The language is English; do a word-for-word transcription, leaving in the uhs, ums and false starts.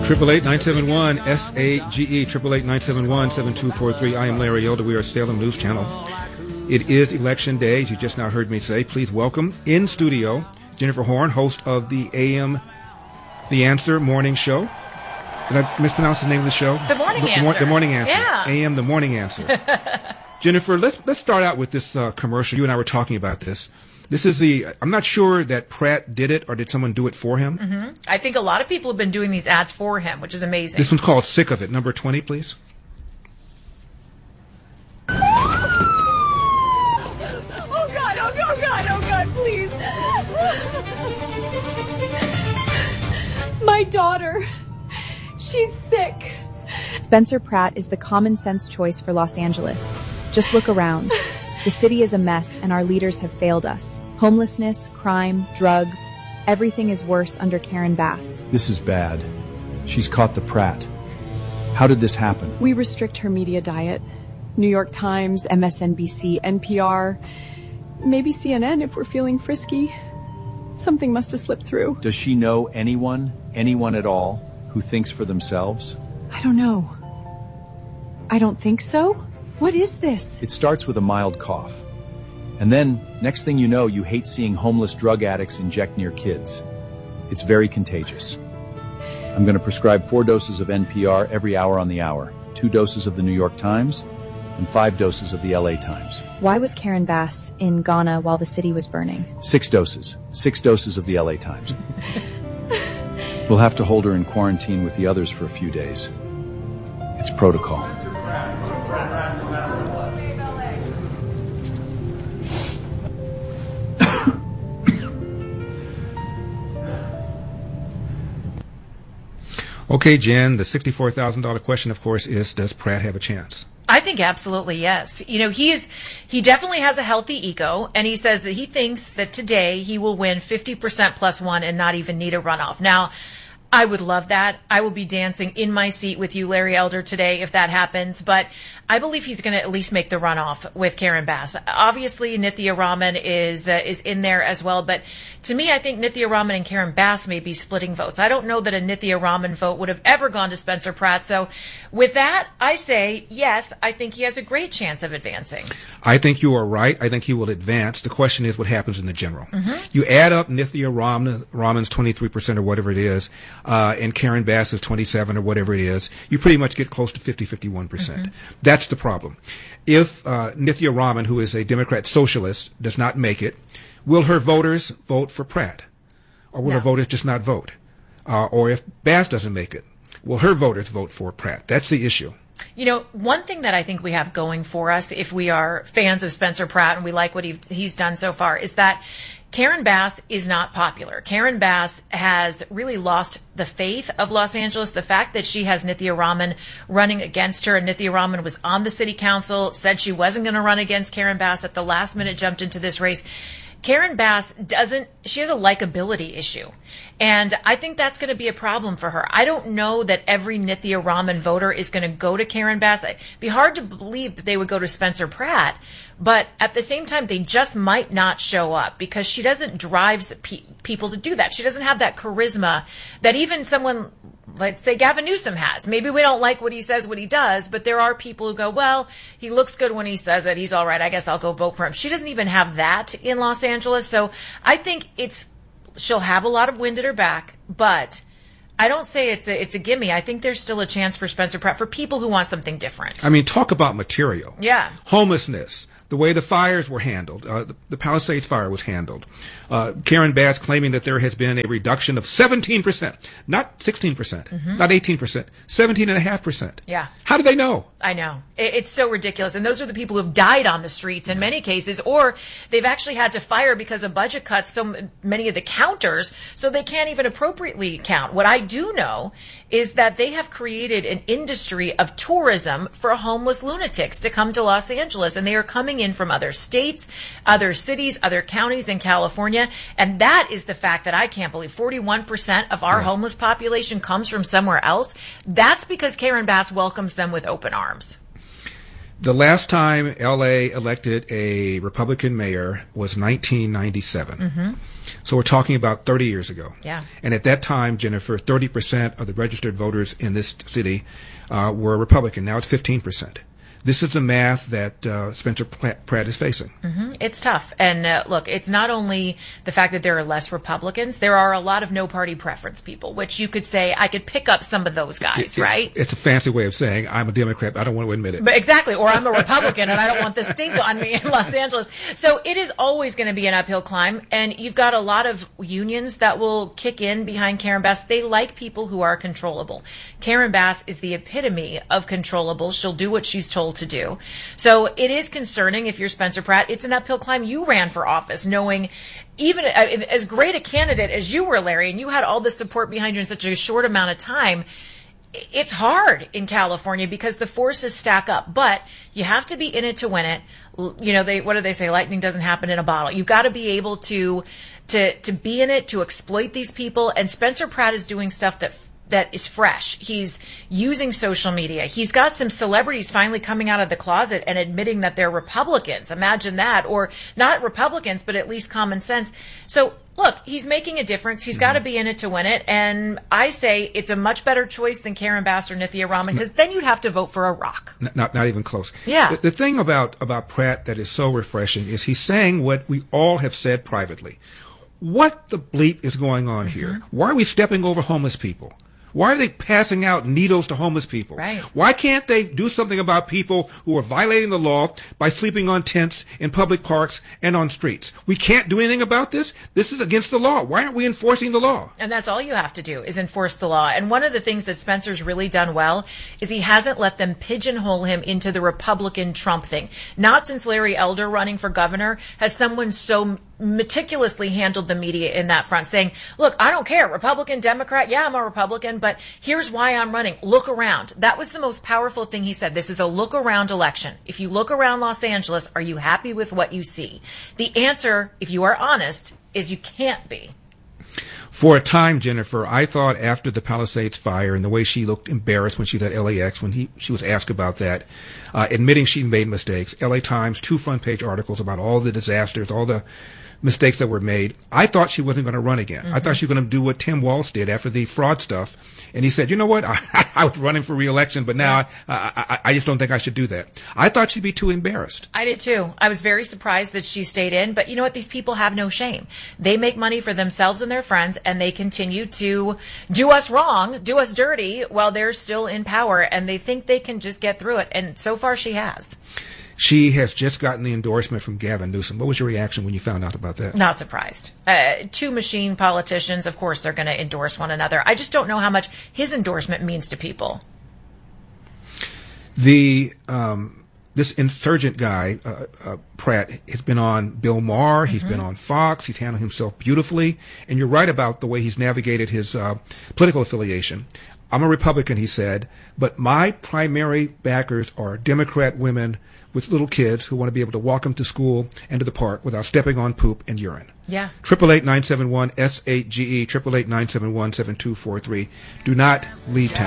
Triple eight nine seven one S A G E triple eight nine seven one seven two four three. I am Larry Elder. We are Salem News Channel. It is election day, as you just now heard me say. Please welcome in studio Jennifer Horn, host of the A M The Answer morning show. Did I mispronounce the name of the show? The Morning the, Answer. The, mor- the Morning Answer. Yeah. A M The Morning Answer. Jennifer, let's let's start out with this uh, commercial. You and I were talking about this. This is the, I'm not sure that Pratt did it or did someone do it for him. Mm-hmm. I think a lot of people have been doing these ads for him, which is amazing. This one's called Sick of It. Number twenty, please. Oh, God, oh, God, oh, God, oh, God, please. My daughter, she's sick. Spencer Pratt is the common sense choice for Los Angeles. Just look around. The city is a mess, and our leaders have failed us. Homelessness, crime, drugs, everything is worse under Karen Bass. This is bad. She's caught the Pratt. How did this happen? We restrict her media diet. New York Times, M S N B C, N P R, maybe C N N if we're feeling frisky. Something must have slipped through. Does she know anyone, anyone at all, who thinks for themselves? I don't know. I don't think so. What is this? It starts with a mild cough. And then, next thing you know, you hate seeing homeless drug addicts inject near kids. It's very contagious. I'm going to prescribe four doses of N P R every hour on the hour, two doses of the New York Times, and five doses of the L A Times. Why was Karen Bass in Ghana while the city was burning? Six doses. Six doses of the L A Times. We'll have to hold her in quarantine with the others for a few days. It's protocol. Okay, Jen, the sixty-four thousand dollars question, of course, is, does Pratt have a chance? I think absolutely yes. You know, he is, he definitely has a healthy ego, and he says that he thinks that today he will win fifty percent plus one and not even need a runoff. Now, I would love that. I will be dancing in my seat with you, Larry Elder, today if that happens. But I believe he's going to at least make the runoff with Karen Bass. Obviously, Nithya Raman is uh, is in there as well. But to me, I think Nithya Raman and Karen Bass may be splitting votes. I don't know that a Nithya Raman vote would have ever gone to Spencer Pratt. So with that, I say, yes, I think he has a great chance of advancing. I think you are right. I think he will advance. The question is what happens in the general. Mm-hmm. You add up Nithya Raman, Raman's twenty-three percent or whatever it is, uh, and Karen Bass's twenty-seven or whatever it is, you pretty much get close to fifty, fifty-one percent. Mm-hmm. That's the problem. If uh, Nithya Raman, who is a Democrat socialist, does not make it, will her voters vote for Pratt? Or will no. her voters just not vote? Uh, or if Bass doesn't make it, will her voters vote for Pratt? That's the issue. You know, one thing that I think we have going for us, if we are fans of Spencer Pratt and we like what he, he's done so far, is that Karen Bass is not popular. Karen Bass has really lost the faith of Los Angeles. The fact that she has Nithya Raman running against her, and Nithya Raman was on the city council, said she wasn't going to run against Karen Bass, at the last minute jumped into this race. Karen Bass doesn't, she has a likability issue. And I think that's going to be a problem for her. I don't know that every Nithya Raman voter is going to go to Karen Bass. It'd be hard to believe that they would go to Spencer Pratt. But at the same time, they just might not show up because she doesn't drive pe- people to do that. She doesn't have that charisma that even someone, let's say Gavin Newsom has. Maybe we don't like what he says, what he does, but there are people who go, well, he looks good when he says it. He's all right. I guess I'll go vote for him. She doesn't even have that in Los Angeles. So I think it's, she'll have a lot of wind at her back, but I don't say it's a, it's a gimme. I think there's still a chance for Spencer Pratt, for people who want something different. I mean, talk about material. Yeah. Homelessness. The way the fires were handled, uh, the, the Palisades fire was handled. Uh, Karen Bass claiming that there has been a reduction of seventeen percent, not sixteen percent, mm-hmm. not eighteen percent, seventeen point five percent. Yeah. How do they know? I know. It, it's so ridiculous. And those are the people who have died on the streets in many cases, or they've actually had to fire because of budget cuts so m- many of the counters, so they can't even appropriately count. What I do know is that they have created an industry of tourism for homeless lunatics to come to Los Angeles, and they are coming in from other states, other cities, other counties in California. And that is the fact that I can't believe forty-one percent of our right. homeless population comes from somewhere else. That's because Karen Bass welcomes them with open arms. The last time L A elected a Republican mayor was nineteen ninety-seven. Mm-hmm. So we're talking about thirty years ago. Yeah. And at that time, Jennifer, thirty percent of the registered voters in this city uh, were Republican. Now it's fifteen percent. This is the math that uh, Spencer Pratt is facing. Mm-hmm. It's tough. And uh, look, it's not only the fact that there are less Republicans, there are a lot of no party preference people, which you could say I could pick up some of those guys, it, it, right? It's a fancy way of saying I'm a Democrat, but I don't want to admit it. But exactly. Or I'm a Republican and I don't want the stink on me in Los Angeles. So it is always going to be an uphill climb. And you've got a lot of unions that will kick in behind Karen Bass. They like people who are controllable. Karen Bass is the epitome of controllable. She'll do what she's told to do. So it is concerning if you're Spencer Pratt. It's an uphill climb. You ran for office knowing, even uh, as great a candidate as you were, Larry, and you had all the support behind you in such a short amount of time, it's hard in California because the forces stack up, but you have to be in it to win it. You know, they, what do they say? Lightning doesn't happen in a bottle. You've got to be able to, to, to be in it, to exploit these people. And Spencer Pratt is doing stuff that that is fresh. He's using social media. He's got some celebrities finally coming out of the closet and admitting that they're Republicans. Imagine that. Or not Republicans, but at least common sense. So look, he's making a difference. He's mm-hmm. got to be in it to win it. And I say it's a much better choice than Karen Bass or Nithya Raman, because then you'd have to vote for a rock. Not, not, not even close. Yeah. The, the thing about, about Pratt that is so refreshing is he's saying what we all have said privately. What the bleep is going on mm-hmm. here? Why are we stepping over homeless people? Why are they passing out needles to homeless people? Right. Why can't they do something about people who are violating the law by sleeping on tents in public parks and on streets? We can't do anything about this. This is against the law. Why aren't we enforcing the law? And that's all you have to do is enforce the law. And one of the things that Spencer's really done well is he hasn't let them pigeonhole him into the Republican Trump thing. Not since Larry Elder running for governor has someone so meticulously handled the media in that front, saying, look, I don't care, Republican, Democrat, yeah, I'm a Republican, but here's why I'm running. Look around. That was the most powerful thing he said. This is a look around election. If you look around Los Angeles, are you happy with what you see? The answer, if you are honest, is you can't be. For a time, Jennifer, I thought after the Palisades fire and the way she looked embarrassed when she was at L A X, when he, she was asked about that, uh, admitting she made mistakes, L A Times, two front page articles about all the disasters, all the mistakes that were made. I thought she wasn't going to run again. Mm-hmm. I thought she was going to do what Tim Walz did after the fraud stuff. And he said, you know what? I, I was running for re-election, but now I, I, I just don't think I should do that. I thought she'd be too embarrassed. I did too. I was very surprised that she stayed in. But you know what? These people have no shame. They make money for themselves and their friends, and they continue to do us wrong, do us dirty while they're still in power. And they think they can just get through it. And so far she has. She has just gotten the endorsement from Gavin Newsom. What was your reaction when you found out about that? Not surprised. Uh, two machine politicians, of course, they're going to endorse one another. I just don't know how much his endorsement means to people. The um, this insurgent guy, uh, uh, Pratt, has been on Bill Maher. He's mm-hmm. been on Fox. He's handled himself beautifully. And you're right about the way he's navigated his uh, political affiliation. I'm a Republican, he said, but my primary backers are Democrat women with little kids who want to be able to walk them to school and to the park without stepping on poop and urine. Yeah. Triple eight nine seven one S eight G E, triple eight nine seven one seven two four three. Do not leave town.